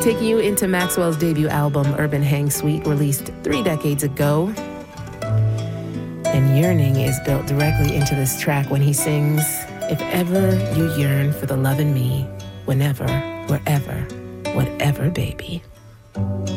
taking you into Maxwell's debut album, Urban Hang Suite, released 3 decades ago. And yearning is built directly into this track when he sings, "If ever you yearn for the love in me, whenever, wherever, whatever, baby."